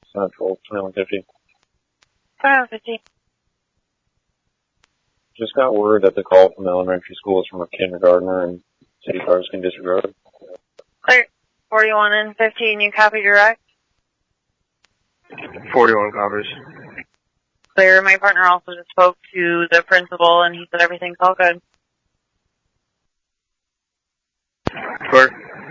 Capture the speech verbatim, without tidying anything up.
Central, twenty-one fifty. twenty-one fifty. Just got word that the call from the elementary school is from a kindergartner and city cars can disregard. Clear. forty-one and fifteen, you copy direct? forty-one copies. Clear. My partner also just spoke to the principal and he said everything's all good. Clear.